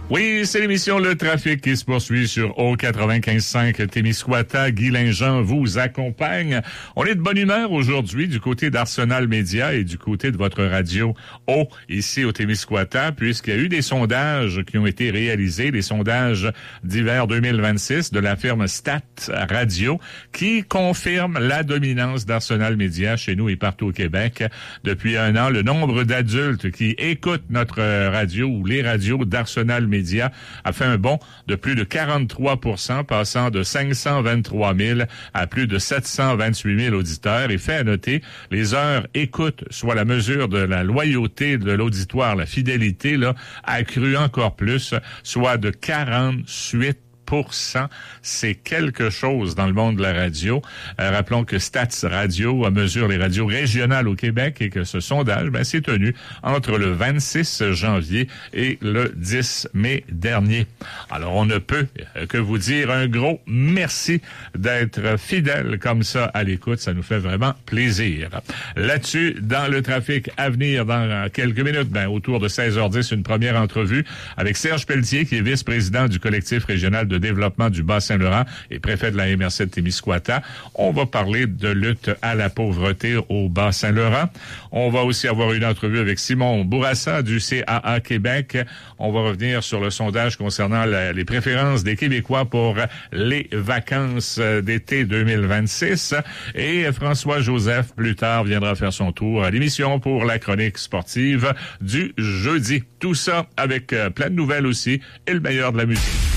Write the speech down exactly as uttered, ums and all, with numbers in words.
Oui, c'est l'émission Le Trafic qui se poursuit sur O quatre-vingt-quinze cinq Témiscouata. Guy Lingent vous accompagne. On est de bonne humeur aujourd'hui du côté d'Arsenal Média et du côté de votre radio O ici au Témiscouata, puisqu'il y a eu des sondages qui ont été réalisés, des sondages d'hiver deux mille vingt-six de la firme Stat Radio, qui confirment la dominance d'Arsenal Média chez nous et partout au Québec. Depuis un an, le nombre d'adultes qui écoutent notre radio ou les radios d'Arsenal Média Média a fait un bond de plus de quarante-trois pour cent, passant de cinq cent vingt-trois mille à plus de sept cent vingt-huit mille auditeurs. Et fait à noter, les heures écoute, soit la mesure de la loyauté de l'auditoire, la fidélité, là, a cru encore plus, soit de quarante-huit pour cent. C'est quelque chose dans le monde de la radio. Euh, rappelons que Stats Radio mesure les radios régionales au Québec et que ce sondage, ben, s'est tenu entre le vingt-six janvier et le dix mai dernier. Alors, on ne peut que vous dire un gros merci d'être fidèle comme ça à l'écoute. Ça nous fait vraiment plaisir. Là-dessus, dans le trafic à venir, dans quelques minutes, ben, autour de seize heures dix, une première entrevue avec Serge Pelletier, qui est vice-président du collectif régional de développement du Bas-Saint-Laurent et préfet de la M R C de Témiscouata. On va parler de lutte à la pauvreté au Bas-Saint-Laurent. On va aussi avoir une entrevue avec Simon Bourassa du C A A Québec. On va revenir sur le sondage concernant la, les préférences des Québécois pour les vacances d'été deux mille vingt-six. Et François Joseph, plus tard, viendra faire son tour à l'émission pour la chronique sportive du jeudi. Tout ça avec plein de nouvelles aussi et le meilleur de la musique.